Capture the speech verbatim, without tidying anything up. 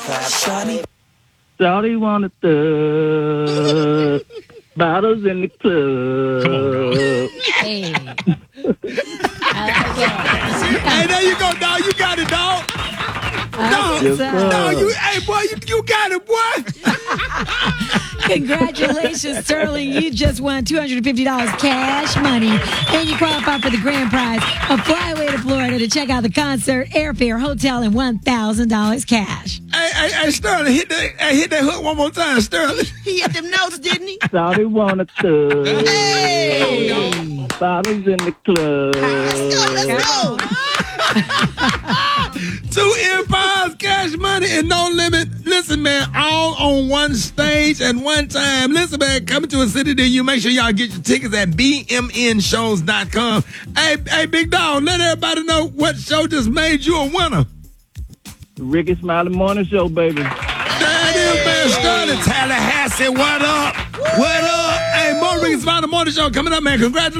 Shawty. Shawty wanna thug. Bottles in the club. Come on, bro. Hey. I like it. Hey, there you go, dog. You got it, dog. Dog, Yes, sir. dog, you, hey, boy, you, you got it, boy. Congratulations, Sterling. You just won two hundred fifty dollars cash money. And you qualify for the grand prize of fly away to Florida to check out the concert, airfare, hotel, and one thousand dollars cash. Hey, hey, hey, Sterling, hit that, hey, hit that hook one more time, Sterling. He hit them notes, didn't he? Shawty wanna thug. Hey! Bottles in the club. Let's go, let's go. Two empires, cash money, and no limit. Listen, man, all on one stage at one time. Listen, man, coming to a city near you. Make sure y'all get your tickets at B M N shows dot com. Hey, hey, Big Dog, let everybody know what show just made you a winner. Ricky Smiley Morning Show, baby. That is, man, Sterling, Tallahassee, what up? What up? Hey, more Ricky Smiley Morning Show coming up, man. Congratulations.